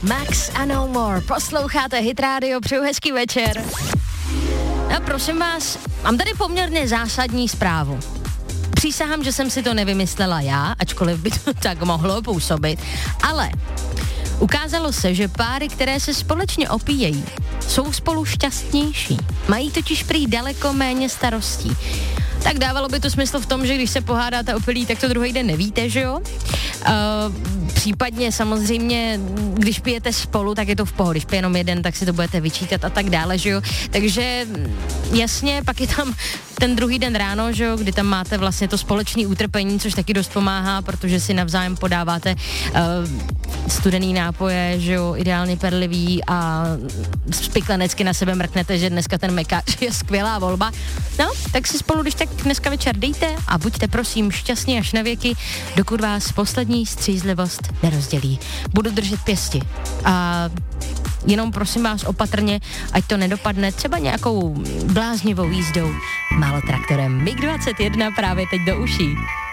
Max a No More. Posloucháte Hit Radio, přeju hezký večer. A prosím vás, mám tady poměrně zásadní zprávu. Přísahám, že jsem si to nevymyslela já, ačkoliv by to tak mohlo působit, ale ukázalo se, že páry, které se společně opíjejí, jsou spolu šťastnější. Mají totiž prý daleko méně starostí. Tak dávalo by to smysl v tom, že když se pohádáte opilí, tak to druhý den nevíte, že jo? Případně samozřejmě, když pijete spolu, tak je to v pohodě. Když pije jenom jeden, tak si to budete vyčítat a tak dále, že jo? Takže jasně, pak je tam ten druhý den ráno, že jo, kdy tam máte vlastně to společné utrpení, což taky dost pomáhá, protože si navzájem podáváte studený nápoje, že jo, ideálně perlivý a spiklenecky na sebe mrknete, že dneska ten mekáč je skvělá volba. No, tak si spolu, když tak dneska večer dejte a buďte prosím šťastní až na věky, dokud vás poslední střízlivost nerozdělí. Budu držet pěsti a jenom prosím vás opatrně, ať to nedopadne třeba nějakou bláznivou jízdou malotraktorem. MiG-21 právě teď do uší.